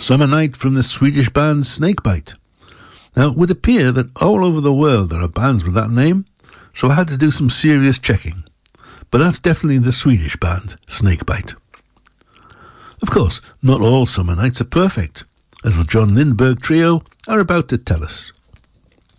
Summer Night from the Swedish band Snakebite. Now, it would appear that all over the world there are bands with that name, so I had to do some serious checking. But that's definitely the Swedish band, Snakebite. Of course, not all summer nights are perfect, as the John Lindberg Trio are about to tell us.